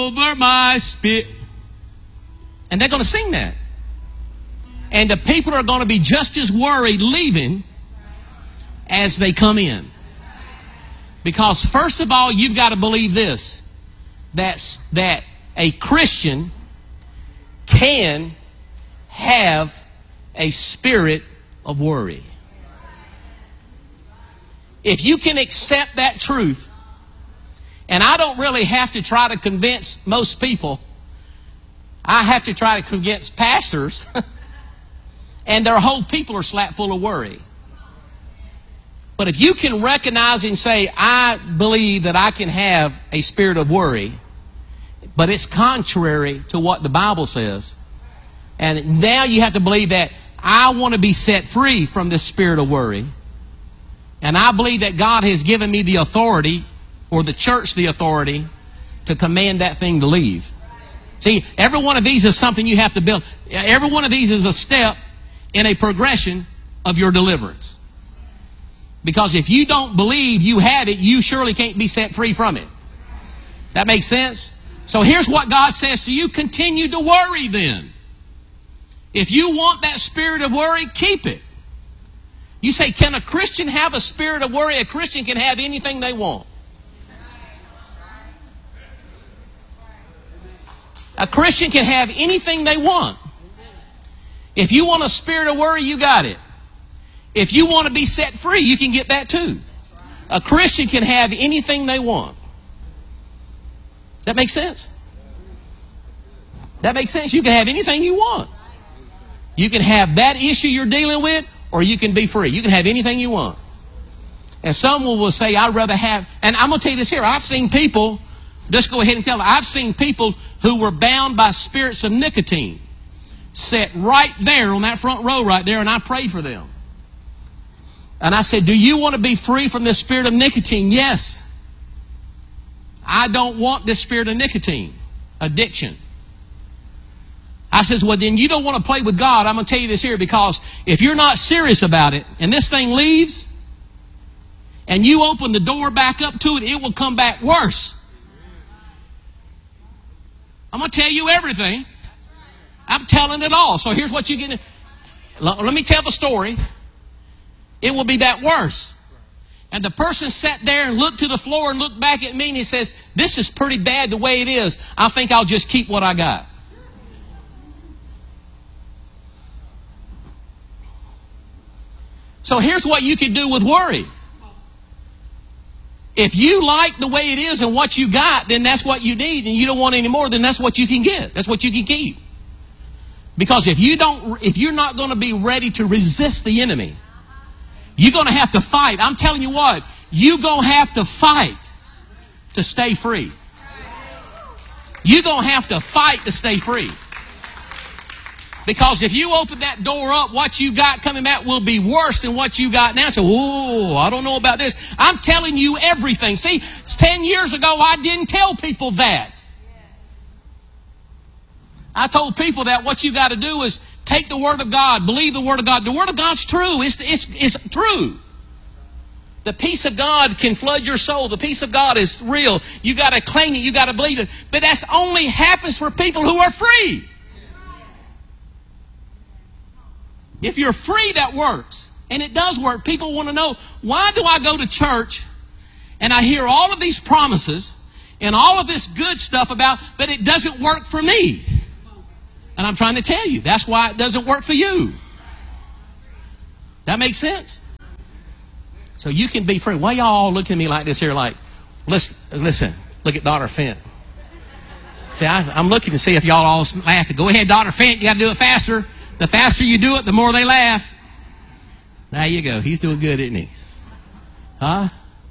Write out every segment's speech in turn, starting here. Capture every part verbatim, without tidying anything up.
over my spirit. And they're going to sing that. And the people are going to be just as worried leaving as they come in. Because first of all, you've got to believe this. That's, that a Christian can have a spirit of worry. If you can accept that truth, and I don't really have to try to convince most people, I have to try to convince pastors, and their whole people are slap full of worry. But if you can recognize and say, I believe that I can have a spirit of worry, but it's contrary to what the Bible says, and now you have to believe that I want to be set free from this spirit of worry, and I believe that God has given me the authority, or the church the authority, to command that thing to leave. See, every one of these is something you have to build. Every one of these is a step in a progression of your deliverance. Because if you don't believe you have it, you surely can't be set free from it. That makes sense? So here's what God says to you. Continue to worry then. If you want that spirit of worry, keep it. You say, can a Christian have a spirit of worry? A Christian can have anything they want. A Christian can have anything they want. If you want a spirit of worry, you got it. If you want to be set free, you can get that too. A Christian can have anything they want. That makes sense? That makes sense. You can have anything you want. You can have that issue you're dealing with, or you can be free. You can have anything you want. And someone will say, I'd rather have, and I'm going to tell you this here. I've seen people, just go ahead and tell them, I've seen people who were bound by spirits of nicotine sit right there on that front row right there, and I prayed for them. And I said, do you want to be free from this spirit of nicotine? Yes. I don't want this spirit of nicotine addiction. I says, well, then you don't want to play with God. I'm going to tell you this here, because if you're not serious about it and this thing leaves and you open the door back up to it, it will come back worse. I'm going to tell you everything. I'm telling it all. So here's what you get. Let me tell the story. It will be that worse. And the person sat there and looked to the floor and looked back at me and he says, this is pretty bad the way it is. I think I'll just keep what I got. So here's what you can do with worry. If you like the way it is and what you got, then that's what you need, and you don't want any more, then that's what you can get. That's what you can keep. Because if you don't, if you're not going to be ready to resist the enemy, you're going to have to fight. I'm telling you what, you're going to have to fight to stay free. You're going to have to fight to stay free. Because if you open that door up, what you got coming back will be worse than what you got now. So, oh, I don't know about this. I'm telling you everything. See, ten years ago, I didn't tell people that. I told people that what you got to do is take the Word of God, believe the Word of God. The Word of God's true. It's, it's, it's true. The peace of God can flood your soul. The peace of God is real. You got to claim it. You got to believe it. But that only happens for people who are free. If you're free, that works. And it does work. People want to know, why do I go to church and I hear all of these promises and all of this good stuff about, but it doesn't work for me? And I'm trying to tell you, that's why it doesn't work for you. That makes sense? So you can be free. Why y'all all look at me like this here, like, listen, listen, look at Daughter Fent. See, I, I'm looking to see if y'all all laugh. Go ahead, Daughter Fent, you got to do it faster. The faster you do it, the more they laugh. There you go. He's doing good, isn't he? Huh?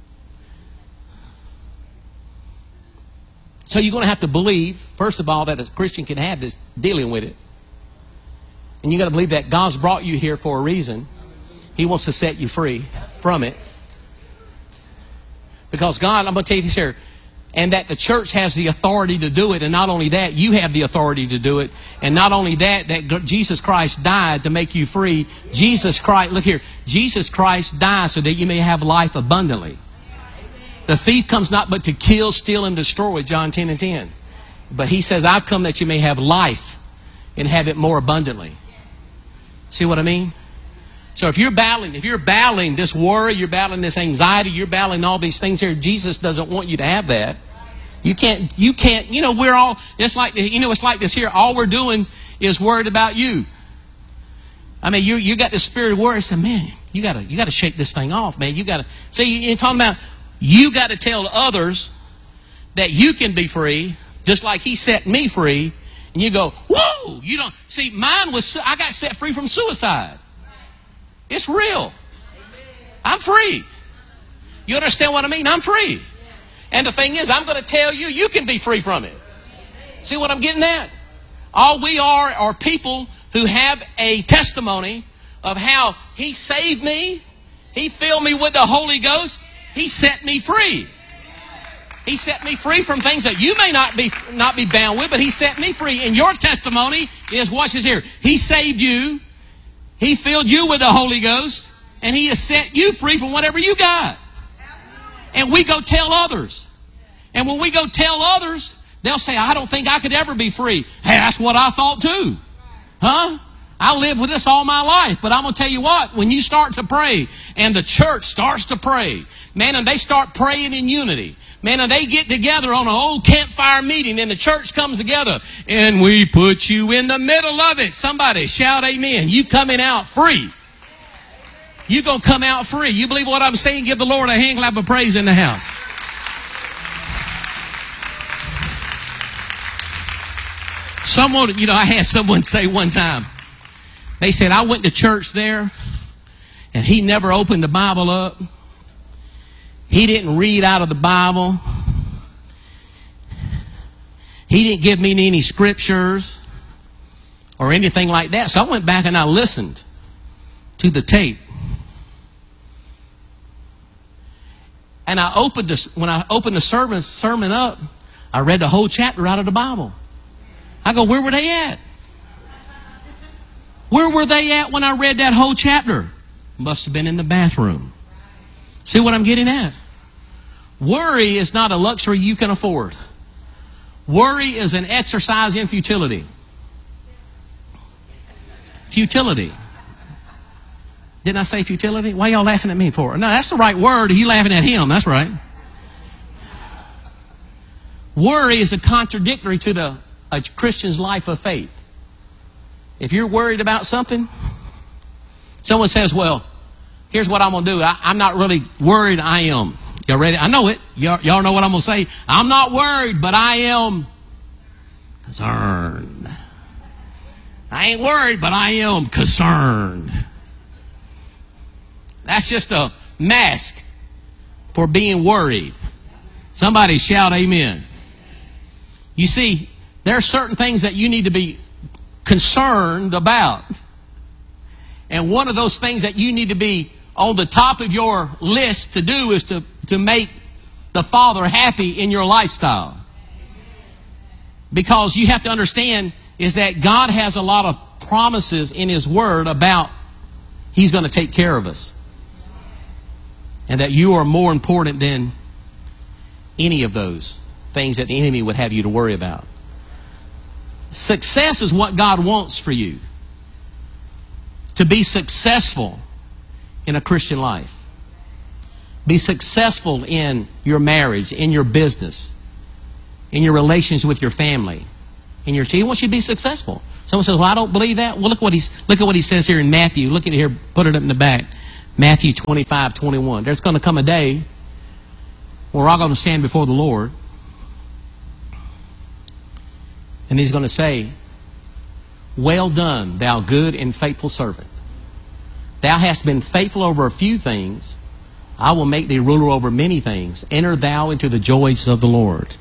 So you're going to have to believe, first of all, that a Christian can have this dealing with it. And you got to believe that God's brought you here for a reason. He wants to set you free from it. Because God, I'm going to tell you this here, and that the church has the authority to do it. And not only that, you have the authority to do it. And not only that, that Jesus Christ died to make you free. Jesus Christ, look here, Jesus Christ died so that you may have life abundantly. The thief comes not but to kill, steal, and destroy, John ten and ten. But he says, I've come that you may have life and have it more abundantly. See what I mean? So if you're battling, if you're battling this worry, you're battling this anxiety, you're battling all these things here, Jesus doesn't want you to have that. You can't, you can't, you know, we're all, it's like, you know, it's like this here. All we're doing is worried about you. I mean, you you got the spirit of worry. So, man, you gotta you gotta shake this thing off, man. You gotta see. You're talking about you got to tell others that you can be free, just like He set me free. And you go, whoa! You don't see. Mine was. I got set free from suicide. It's real. I'm free. You understand what I mean? I'm free. And the thing is, I'm going to tell you, you can be free from it. See what I'm getting at? All we are are people who have a testimony of how He saved me, He filled me with the Holy Ghost, He set me free. He set me free from things that you may not be not be bound with, but He set me free. And your testimony is, watch this here, He saved you, He filled you with the Holy Ghost, and He has set you free from whatever you got. And we go tell others. And when we go tell others, they'll say, I don't think I could ever be free. Hey, that's what I thought too. Huh? I lived with this all my life. But I'm going to tell you what, when you start to pray and the church starts to pray, man, and they start praying in unity, man, and they get together on an old campfire meeting and the church comes together and we put you in the middle of it. Somebody shout amen. You coming out free. You going to come out free. You believe what I'm saying? Give the Lord a hand clap of praise in the house. Someone, you know, I had someone say one time, they said, I went to church there and he never opened the Bible up. He didn't read out of the Bible. He didn't give me any scriptures or anything like that. So I went back and I listened to the tape. And I opened this, when I opened the sermon, sermon up, I read the whole chapter out of the Bible. I go, where were they at? Where were they at when I read that whole chapter? Must have been in the bathroom. See what I'm getting at? Worry is not a luxury you can afford. Worry is an exercise in futility. Futility. Didn't I say futility? Why y'all laughing at me for? No, that's the right word. You laughing at him. That's right. Worry is a contradictory to the a Christian's life of faith. If you're worried about something, someone says, well, here's what I'm going to do. I, I'm not really worried. I am. Y'all ready? I know it. Y'all, y'all know what I'm going to say. I'm not worried, but I am concerned. I ain't worried, but I am concerned. That's just a mask for being worried. Somebody shout amen. You see, there are certain things that you need to be concerned about. And one of those things that you need to be on the top of your list to do is to, to make the Father happy in your lifestyle. Because you have to understand is that God has a lot of promises in His Word about He's going to take care of us. And that you are more important than any of those things that the enemy would have you to worry about. Success is what God wants for you. To be successful in a Christian life. Be successful in your marriage, in your business, in your relations with your family, in your He wants you to be successful. Someone says, well, I don't believe that. Well, look what he's look at what he says here in Matthew. Look at it here, put it up in the back. Matthew twenty-five, twenty-one. There's going to come a day where we're all going to stand before the Lord. And He's going to say, well done, thou good and faithful servant. Thou hast been faithful over a few things. I will make thee ruler over many things. Enter thou into the joys of the Lord.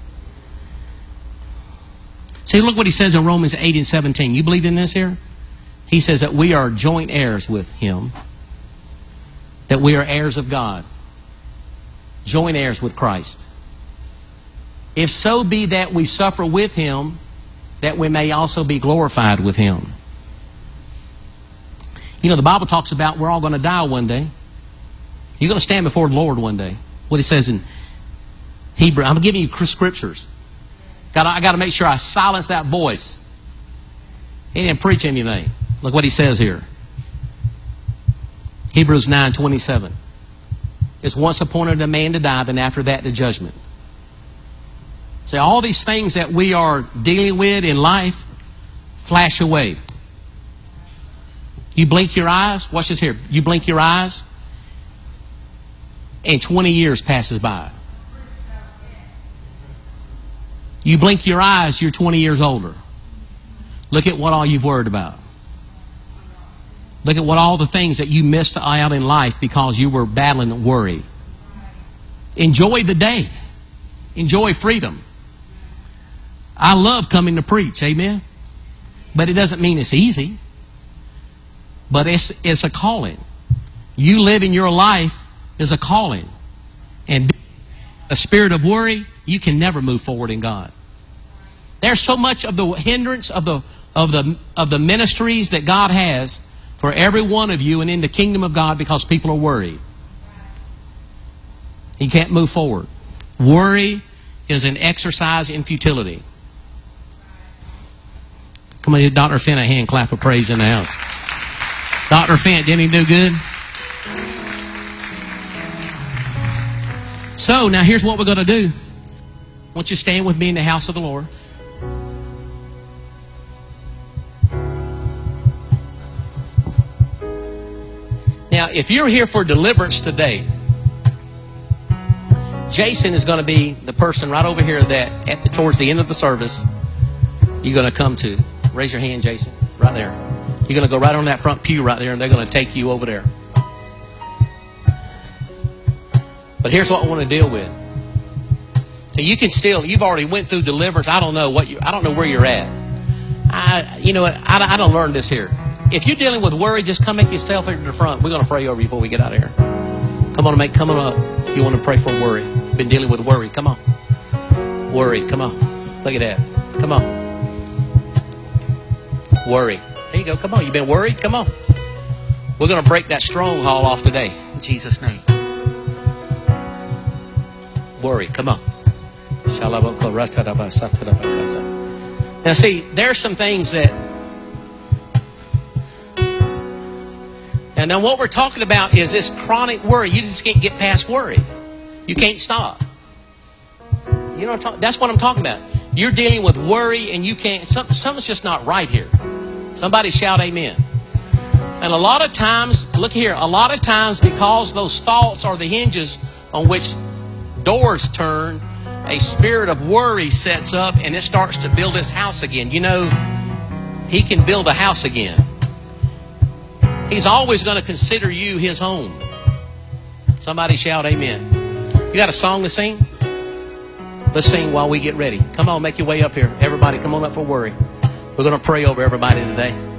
See, look what He says in Romans eight and seventeen. You believe in this here? He says that we are joint heirs with Him. That we are heirs of God. Joint heirs with Christ. If so be that we suffer with Him, that we may also be glorified with Him. You know, the Bible talks about we're all going to die one day. You're going to stand before the Lord one day. What He says in Hebrew, I'm giving you scriptures. Got I got to make sure I silence that voice. He didn't preach anything. Look what he says here. Hebrews nine twenty-seven. It's once appointed a man to die, then after that the judgment. See, all these things that we are dealing with in life flash away. You blink your eyes. Watch this here. You blink your eyes, and twenty years passes by. You blink your eyes, you're twenty years older. Look at what all you've worried about. Look at what all the things that you missed out in life because you were battling worry. Enjoy the day. Enjoy freedom. I love coming to preach, amen? But it doesn't mean it's easy. But it's, it's a calling. You living your life is a calling. And a spirit of worry, you can never move forward in God. There's so much of the hindrance of the of the of the ministries that God has for every one of you and in the kingdom of God because people are worried. You can't move forward. Worry is an exercise in futility. Come on, Doctor Finn, a hand clap of praise in the house. Doctor Finn, didn't he do good? So now here's what we're going to do. I want you to stand with me in the house of the Lord. Now, if you're here for deliverance today, Jason is going to be the person right over here that at the, towards the end of the service you're going to come to. Raise your hand, Jason, right there. You're going to go right on that front pew right there, and they're going to take you over there. But here's what I want to deal with. So you can still, you've already went through deliverance. I don't know what you, I don't know where you're at. I, you know what? I, I don't learn this here. If you're dealing with worry, just come make yourself here to the front. We're going to pray over you before we get out of here. Come on, make, come on up. If you want to pray for worry, you've been dealing with worry. Come on, worry. Come on, look at that. Come on, worry. There you go. Come on, you've been worried. Come on. We're going to break that stronghold off today in Jesus' name. Worry. Come on. Now see, there are some things that, and now what we're talking about is this chronic worry. You just can't get past worry. You can't stop. You know what I'm talking, that's what I'm talking about. You're dealing with worry and you can't, some, something's just not right here. Somebody shout amen. And a lot of times, look here, a lot of times because those thoughts are the hinges on which doors turn, a spirit of worry sets up and it starts to build its house again. You know, he can build a house again. He's always going to consider you his home. Somebody shout amen. You got a song to sing? Let's sing while we get ready. Come on, make your way up here. Everybody, come on up for worry. We're going to pray over everybody today.